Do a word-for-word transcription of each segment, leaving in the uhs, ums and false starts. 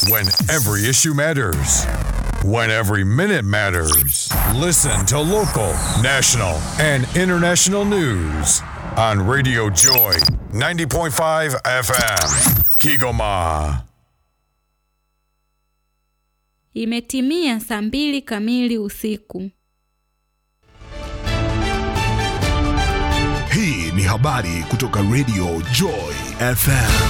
When every issue matters. When every minute matters. Listen to local, national, and international news on Radio Joy ninety point five F M. Kigoma. Imetimia saa mbili kamili usiku. Hii ni habari kutoka Radio Joy F M.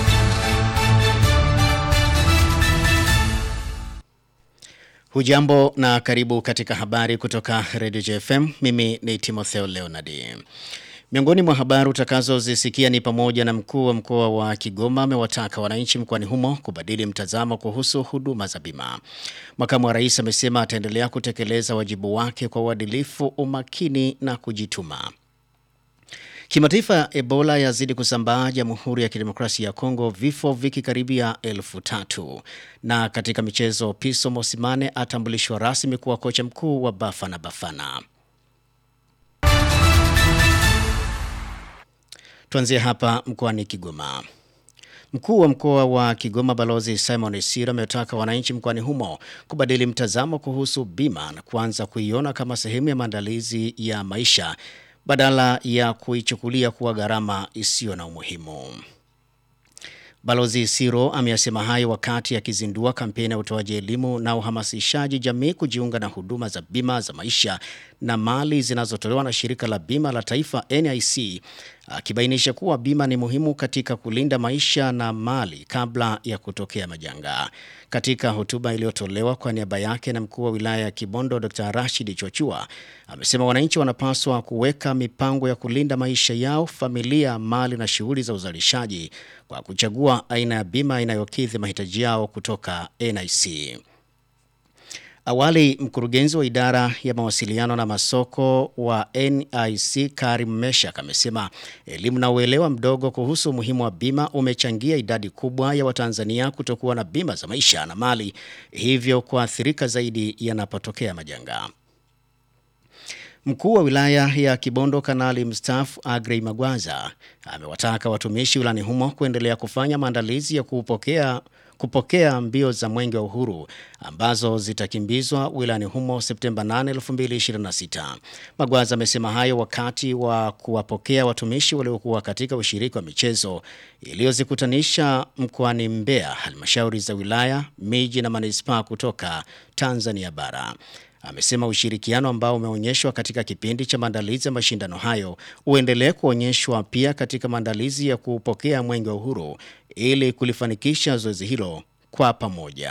Hujambo na karibu katika habari kutoka Radio Joy F M. Mimi ni Timotheo Leonardi. Miongoni mwa habari utakazozisikia ni pamoja na mkuu wa mkoa wa Kigoma amewataka wananchi mkoani humo kubadili mtazamo kuhusu huduma za bima. Makamu wa Rais amesema ataendelea kutekeleza wajibu wake kwa uadilifu, umakini na kujituma. Kimataifa, Ebola yazidi kusambaa Jamhuri ya Kidemokrasia ya Kongo, vifo vikikaribia elfu tatu. Na katika michezo, Piso Mosimane atambulishwa rasmi kuwa kocha mkuu wa Bafana Bafana. Tuanzie hapa mkoani Kigoma. Mkuu wa mkoa wa Kigoma Balozi Simon Isira ametaka wananchi mkoani humo kubadili mtazamo kuhusu bima na kuanza kuiona kama sehemu ya maandalizi ya maisha badala ya kuichukulia kuwa gharama isiyo na umuhimu. Balozi Siro ameyasema hayo wakati akizindua kampeni ya utoaji elimu na uhamasishaji jamii kujiunga na huduma za bima za maisha na mali zinazotolewa na shirika la bima la taifa N I C, akibainisha kuwa bima ni muhimu katika kulinda maisha na mali kabla ya kutokea majanga. Katika hotuba iliyotolewa kwa niaba yake na mkuu wa wilaya ya Kibondo Doctor Rashid Chochua, amesema wananchi wanapaswa kuweka mipango ya kulinda maisha yao, familia, mali na shughuli za uzalishaji kwa kuchagua aina ya bima inayokidhi mahitaji yao kutoka N I C. Awali, mkurugenzi wa idara ya mawasiliano na masoko wa N I C Karim Meshak amesema elimu na uelewa mdogo kuhusu umuhimu wa bima umechangia idadi kubwa ya Watanzania kutokuwa na bima za maisha na mali, hivyo kuathirika zaidi yanapotokea majanga. Mkuu wa wilaya ya Kibondo Kanali mstaafu Agrey Magwaza amewataka watumishi wilayani humo kuendelea kufanya maandalizi ya kupokea kupokea mbio za Mwenge wa Uhuru ambazo zitakimbizwa wilayani humo Septemba nane elfu mbili ishirini na sita. Magwaza amesema hayo wakati wa kuwapokea watumishi waliokuwa katika ushiriki wa michezo iliyozikutanisha mkoani Mbeya halmashauri za wilaya, miji na manispaa kutoka Tanzania bara. Amesema ushirikiano ambao umeonyeshwa katika kipindi cha maandalizi ya mashindano hayo uendelee kuonyeshwa pia katika maandalizi ya kupokea Mwenge wa Uhuru ili kulifanikisha zoezi hilo kwa pamoja.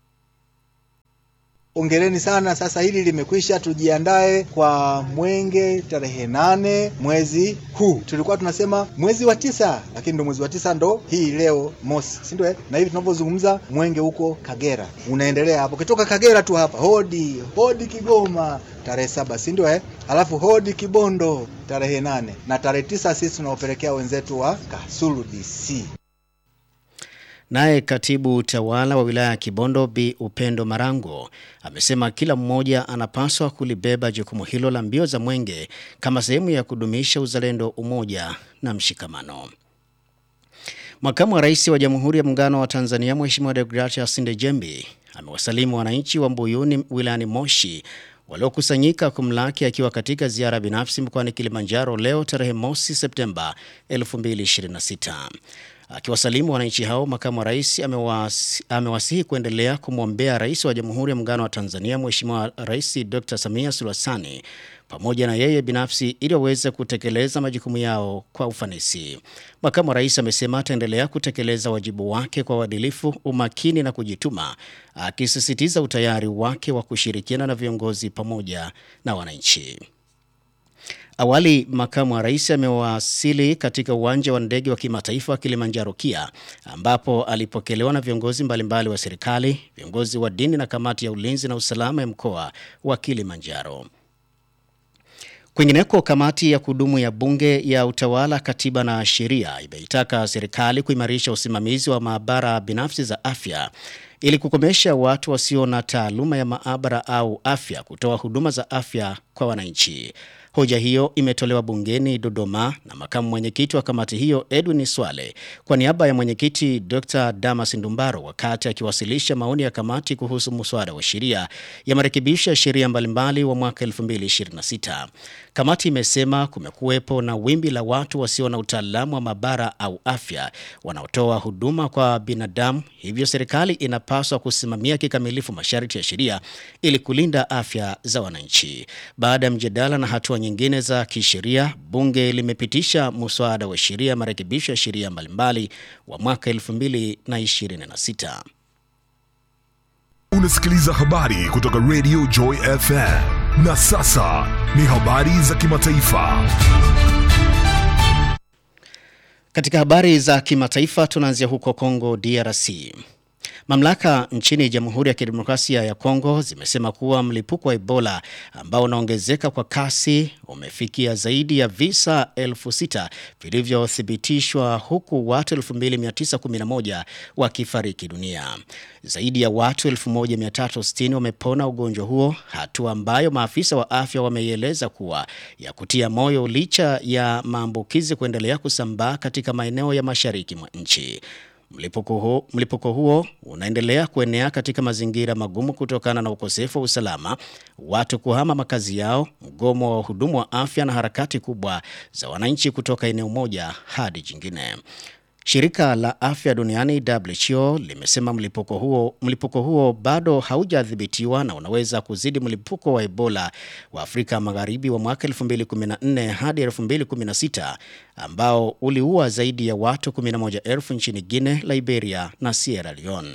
Ongereni sana, sasa hili limekwisha, tujiandae kwa Mwenge tarehe nane mwezi huu. Tulikuwa tunasema mwezi wa tisa, lakini ndo mwezi wa tisa ndo hii leo mosi, si ndio? Na hivi tunapozungumza Mwenge huko Kagera unaendelea hapo. Kitoka Kagera tu hapa hodi hodi Kigoma tarehe saba, si ndio eh? Alafu hodi Kibondo tarehe nane na tarehe tisa sisi tunaopelekea wenzetu wa Kasulu D C. Naye katibu utawala wa wilaya ya Kibondo Bi Upendo Marango amesema kila mmoja anapaswa kulibeba jukumu hilo la mbio za Mwenge kama sehemu ya kudumisha uzalendo, umoja na mshikamano. Makamu wa Rais wa Jamhuri ya Muungano wa Tanzania Mheshimiwa Deogratias Ndejembi amewasalimu wananchi wa Mbuyuni wilayani Moshi waliokusanyika kumlaki akiwa katika ziara binafsi mkoani Kilimanjaro leo tarehe mosi Septemba elfu mbili ishirini na sita. Akiwasalimu wananchi hao, makamu wa rais amewasi, amewasihi kuendelea kumwombea Rais wa Jamhuri ya Muungano wa Tanzania Mheshimiwa Rais Doctor Samia Suluhu Hassan pamoja na yeye binafsi ili waweze kutekeleza majukumu yao kwa ufanisi. Makamu wa rais amesema ataendelea kutekeleza wajibu wake kwa uadilifu, umakini na kujituma, akisisitiza utayari wake wa kushirikiana na viongozi pamoja na wananchi. Awali, makamu wa rais amewasili katika uwanja wa ndege wa kimataifa wa Kilimanjaro K I A, ambapo alipokelewa na viongozi mbalimbali wa serikali, viongozi wa dini na kamati ya ulinzi na usalama ya mkoa wa Kilimanjaro. Kwingineko, kamati ya kudumu ya Bunge ya Utawala, Katiba na Sheria imeitaka serikali kuimarisha usimamizi wa maabara binafsi za afya ili kukomesha watu wasio na taaluma ya maabara au afya kutoa huduma za afya kwa wananchi. Hoja hiyo imetolewa bungeni Dodoma na makamu mwenyekiti wa kamati hiyo Edwin Swale kwa niaba ya mwenyekiti Doctor Damas Ndumbaro wakati akiwasilisha maoni ya kamati kuhusu muswada wa sheria ya marekebisho ya sheria mbalimbali wa mwaka elfu mbili ishirini na sita. Kamati imesema kumekuwepo na wimbi la watu wasio na utaalamu wa maabara au afya wanaotoa huduma kwa binadamu, hivyo serikali inapaswa kusimamia kikamilifu masharti ya sheria ili kulinda afya za wananchi. Baada ya mjadala na hatua nyingine za kisheria, bunge limepitisha muswada wa sheria marekebisho ya sheria mbalimbali wa mwaka elfu mbili ishirini na sita. Unasikiliza habari kutoka Radio Joy F M. Na sasa ni habari za kimataifa. Katika habari za kimataifa tunaanzia huko Kongo D R C. Mamlaka nchini Jamhuri ya Kidemokrasia ya Kongo zimesema kuwa mlipuko wa Ebola ambao unaongezeka kwa kasi umefikia zaidi ya visa elfu sita vilivyothibitishwa huku watu elfu mbili mia tisa kumi na moja wakifariki dunia. Zaidi ya watu elfu moja mia tatu sitini wamepona ugonjwa huo, hatua ambayo maafisa wa afya wameieleza kuwa ya kutia moyo licha ya maambukizi kuendelea kusambaa katika maeneo ya mashariki mwa nchi. Mlipuko huo, mlipuko huo unaendelea kuenea katika mazingira magumu kutokana na ukosefu wa usalama, watu kuhama makazi yao, mgomo wa wahudumu wa afya na harakati kubwa za wananchi kutoka eneo moja hadi jingine. Shirika la Afya Duniani W H O limesema mlipuko huo mlipuko huo bado haujadhibitiwa na unaweza kuzidi mlipuko wa Ebola wa Afrika Magharibi wa mwaka elfu mbili kumi na nne hadi elfu mbili kumi na sita ambao uliua zaidi ya watu kumi na moja elfu nchini Guinea, Liberia na Sierra Leone.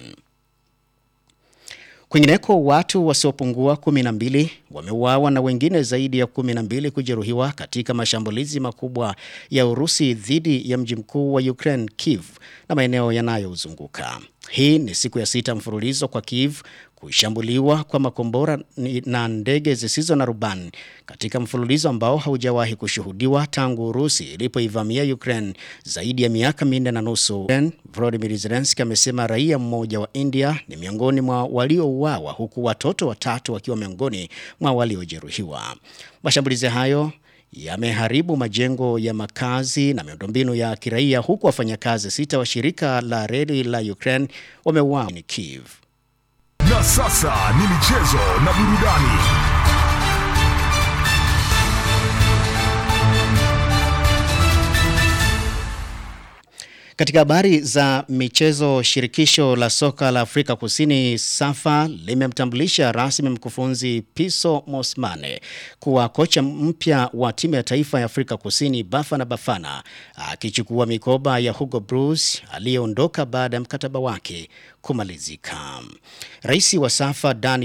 Kwingineko, watu wasiopungua kumi na mbili wameuawa na wengine zaidi ya kumi na mbili kujeruhiwa katika mashambulizi makubwa ya Urusi dhidi ya mji mkuu wa Ukraine, Kiev, na maeneo yanayouzunguka. Hii ni siku ya sita mfululizo kwa Kiev kushambuliwa kwa makombora na ndege zisizo na rubani katika mfululizo ambao haujawahi kushuhudiwa tangu Urusi ilipoivamia Ukraine zaidi ya miaka minne na nusu. Volodymyr Zelensky amesema raia mmoja wa India ni miongoni mwa waliouawa huku watoto watatu wakiwa miongoni mwa waliojeruhiwa. Mashambulizi hayo yameharibu majengo ya makazi na miundombinu ya kiraia huku wafanyakazi sita wa shirika la reli la Ukraine wameuawa ni Kiev. Na sasa ni michezo na burudani. Katika habari za michezo, shirikisho la soka la Afrika Kusini SAFA limemtambulisha rasmi mkufunzi Piso Mosmane kuwa kocha mpya wa timu ya taifa ya Afrika Kusini Bafana Bafana, akichukua mikoba ya Hugo Bruce aliyeondoka baada ya mkataba wake kumalizika. Rais wa SAFA Dan